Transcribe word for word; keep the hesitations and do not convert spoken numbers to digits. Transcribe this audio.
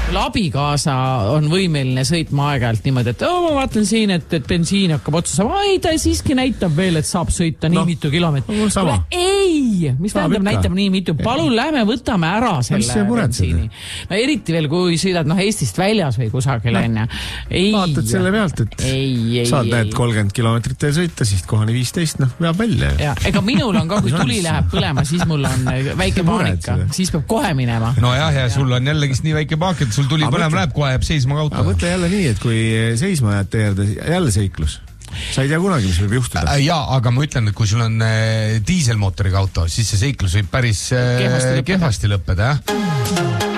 abikaasa on võimeline sõitma aeg-ajalt niimoodi, et oh, ma vaatan siin, et, et bensiin hakkab otsa saama. Ai, ta siiski näitab veel, et saab sõita no, nii mitu kilomeetrit. Ei, mis tähendab näitab nii mitu? Palun lähme võtame ära selle bensiini. No eriti veel, kui sõidad no, Eestist väljas või kusagil no, enne. Ei, vaatad selle pealt, et ei, ei, saad näed kolmkümmend kilomeetrit tee sõita, siis kohani viisteist, noh, veab välja. Ja, ega minul on ka, kui tuli läheb põlema, siis mul on väike paanika. Siis peab kohe minema. No jah, ja sul on jällegi nii väike paak, et sul tuli põlema läheb, kohe jääb seisma ka auto. Aga mõtle jälle nii, et kui seisma jääd tee juurde, jälle seiklus. Sa ei tea kunagi, mis võib juhtuda. Jaa, aga ma ütlen, et kui sul on diiselmootoriga auto, siis see seiklus võib päris kehvasti lõppeda, jah?